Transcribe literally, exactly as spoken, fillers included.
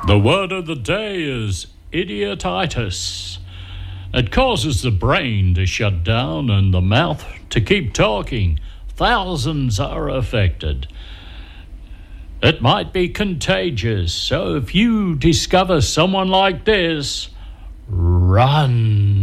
The word of the day is idiotitis. It causes the brain to shut down and the mouth to keep talking. Thousands are affected. It might be contagious, so if you discover someone like this, run.